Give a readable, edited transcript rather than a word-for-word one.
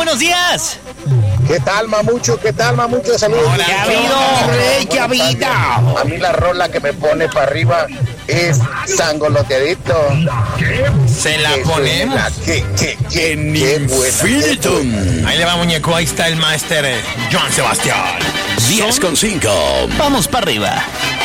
buenos días. ¿Qué tal, Mamucho? Saludos. Hola, ¿qué ha habido, rey? ¿Qué ha habido? A mí la rola que me pone para arriba es Sangoloteadito. Se la ponemos. Qué Infinitum. Ahí le va, muñeco. Ahí está el máster Joan Sebastián. 10:5. Vamos para arriba.